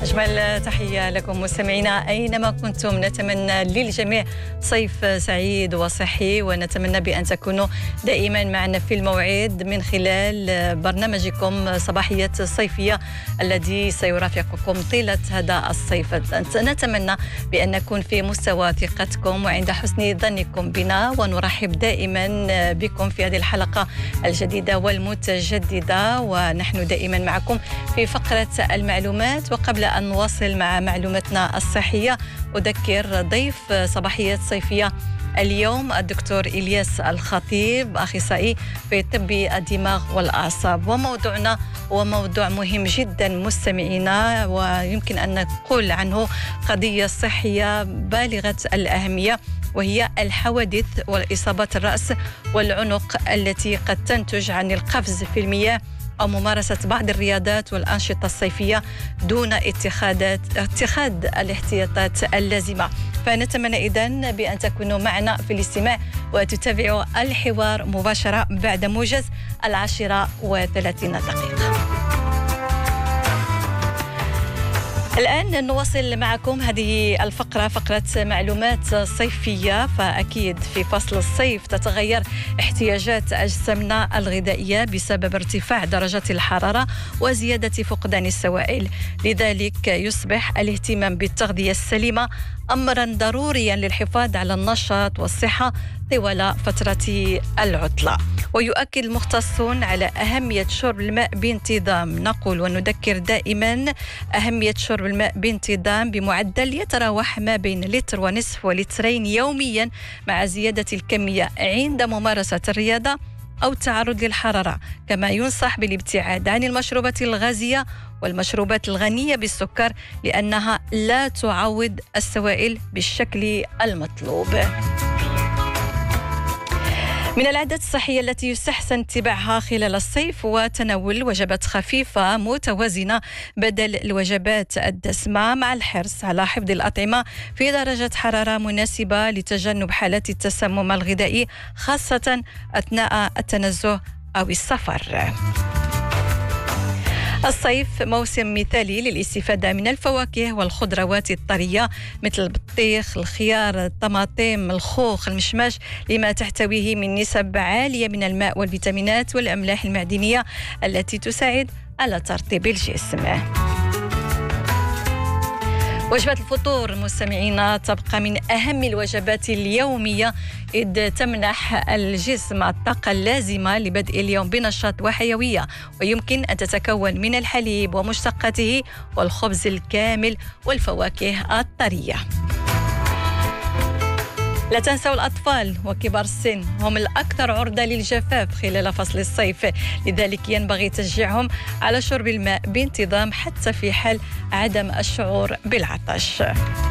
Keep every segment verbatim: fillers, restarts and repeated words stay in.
أجمل تحية لكم مستمعينا أينما كنتم. نتمنى للجميع صيف سعيد وصحي، ونتمنى بأن تكونوا دائما معنا في الموعد من خلال برنامجكم صباحية الصيفية الذي سيرافقكم طيلة هذا الصيف. نتمنى بأن نكون في مستوى ثقتكم وعند حسن ظنكم بنا، ونرحب دائما بكم في هذه الحلقة الجديدة والمتجددة، ونحن دائما معكم في فقرة المعلومات. وقبل أن نواصل مع معلوماتنا الصحية أذكر ضيف صباحية صيفية اليوم الدكتور إلياس الخطيب، أخصائي في طب الدماغ والأعصاب. وموضوعنا هو موضوع مهم جدا مستمعينا، ويمكن أن نقول عنه قضية صحية بالغة الأهمية، وهي الحوادث والإصابات الرأس والعنق التي قد تنتج عن القفز في المياه أو ممارسة بعض الرياضات والأنشطة الصيفية دون اتخاذ اتخاذ الاحتياطات اللازمة. فنتمنى إذن بأن تكونوا معنا في الاستماع وتتابعوا الحوار مباشرة بعد موجز العاشرة وثلاثين دقيقة. الآن نواصل معكم هذه الفقرة، فقرة معلومات صيفية. فأكيد في فصل الصيف تتغير احتياجات أجسامنا الغذائية بسبب ارتفاع درجات الحرارة وزيادة فقدان السوائل، لذلك يصبح الاهتمام بالتغذية السليمة أمرا ضروريا للحفاظ على النشاط والصحة طوال فترة العطلة. ويؤكد المختصون على أهمية شرب الماء بانتظام. نقول ونذكر دائما أهمية شرب الماء بانتظام بمعدل يتراوح ما بين لتر ونصف ولترين يوميا، مع زيادة الكمية عند ممارسة الرياضة أو التعرض للحرارة. كما ينصح بالابتعاد عن المشروبات الغازية والمشروبات الغنية بالسكر، لأنها لا تعوض السوائل بالشكل المطلوب. من العادات الصحية التي يستحسن اتباعها خلال الصيف وتناول وجبات خفيفة متوازنة بدل الوجبات الدسمة، مع الحرص على حفظ الأطعمة في درجة حرارة مناسبة لتجنب حالات التسمم الغذائي، خاصة أثناء التنزه أو السفر. الصيف موسم مثالي للاستفادة من الفواكه والخضروات الطرية مثل البطيخ، الخيار، الطماطم، الخوخ، المشماش، لما تحتويه من نسب عالية من الماء والفيتامينات والأملاح المعدنية التي تساعد على ترطيب الجسم. وجبة الفطور مستمعينا تبقى من أهم الوجبات اليومية، إذ تمنح الجسم الطاقة اللازمة لبدء اليوم بنشاط وحيوية، ويمكن أن تتكون من الحليب ومشتقاته والخبز الكامل والفواكه الطرية. لا تنسوا الأطفال وكبار السن، هم الأكثر عرضة للجفاف خلال فصل الصيف، لذلك ينبغي تشجيعهم على شرب الماء بانتظام حتى في حال عدم الشعور بالعطش.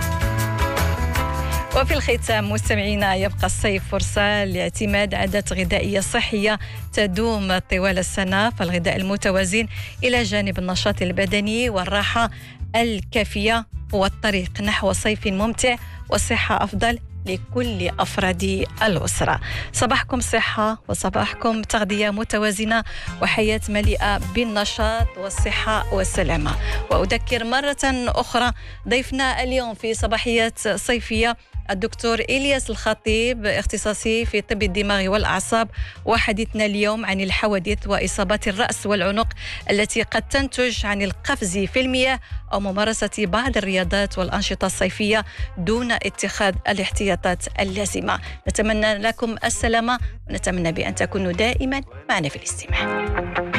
وفي الختام مستمعينا، يبقى الصيف فرصة لاعتماد عادات غذائية صحية تدوم طوال السنة، فالغذاء المتوازن إلى جانب النشاط البدني والراحة الكافية هو الطريق نحو صيف ممتع وصحة أفضل لكل أفراد الأسرة. صباحكم صحة وصباحكم تغذية متوازنة وحياة مليئة بالنشاط والصحة والسلامة. وأذكر مرة أخرى ضيفنا اليوم في صباحية صيفية الدكتور إلياس الخطيب، اختصاصي في طب الدماغ والأعصاب، وحديثنا اليوم عن الحوادث وإصابات الرأس والعنق التي قد تنتج عن القفز في المياه أو ممارسة بعض الرياضات والأنشطة الصيفية دون اتخاذ الاحتياطات اللازمة. نتمنى لكم السلامة، ونتمنى بأن تكونوا دائما معنا في الاستماع.